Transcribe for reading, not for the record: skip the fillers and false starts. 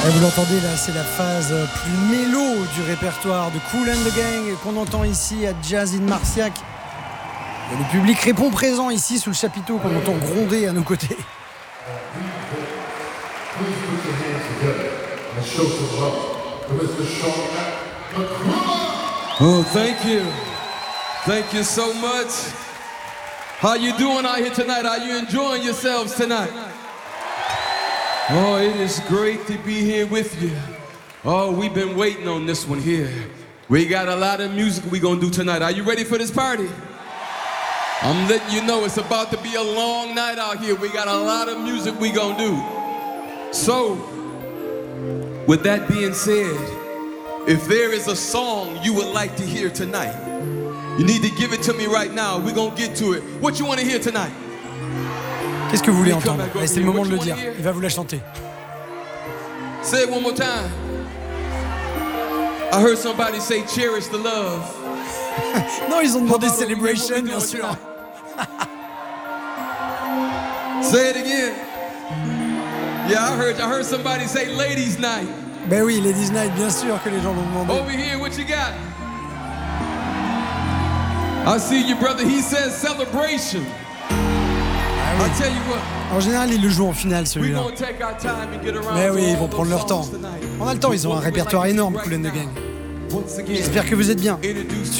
Et vous l'entendez là, c'est la phase plus mélo du répertoire de Kool and the Gang qu'on entend ici à Jazz in Marciac. Et le public répond présent ici sous le chapiteau qu'on entend gronder à nos côtés. Oh, thank you. Thank you so much. How you doing out here tonight? Are you enjoying yourselves tonight? Oh, it is great to be here with you. Oh, we've been waiting on this one here. We got a lot of music we're gonna do tonight. Are you ready for this party? I'm letting you know it's about to be a long night out here. We got a lot of music we gonna do. So, with that being said, if there is a song you would like to hear tonight, you need to give it to me right now. We're gonna get to it. What you want to hear tonight? Qu'est-ce que vous voulez entendre? Allez, c'est le moment de le dire. Il va vous la chanter. Say it one more time. I heard somebody say cherish the love. Non, ils ont demandé Celebration, bien sûr. Say it again. Yeah, I heard somebody say ladies night. Ben oui, Ladies Night, bien sûr que les gens l'ont demandé. Over here, what you got? I see you, brother. He says celebration. Ah oui. I'll tell you what. En général, ils le jouent en finale, celui-là. Mais oui, ils vont prendre leur temps. On a le temps, ils ont un répertoire énorme, Kool and the Gang. J'espère que vous êtes bien